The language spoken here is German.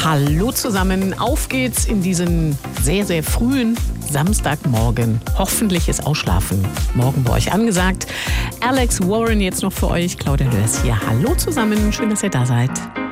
Hallo zusammen, auf geht's in diesen sehr, sehr frühen Samstagmorgen. Hoffentlich ist Ausschlafen morgen bei euch angesagt. Alex Warren jetzt noch für euch, Claudia Lörs hier. Hallo zusammen, schön, dass ihr da seid.